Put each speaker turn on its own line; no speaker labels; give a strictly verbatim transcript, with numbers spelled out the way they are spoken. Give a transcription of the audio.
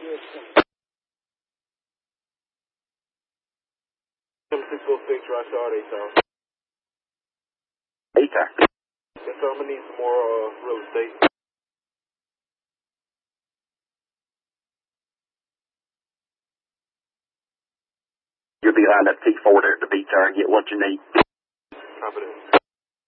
six oh six, Rashad, A-Town.
A-Town.
Yes, sir, I'm going to need some more uh, real estate.
You'll be lined up T four there at the beach there and get what you need.
Copy that.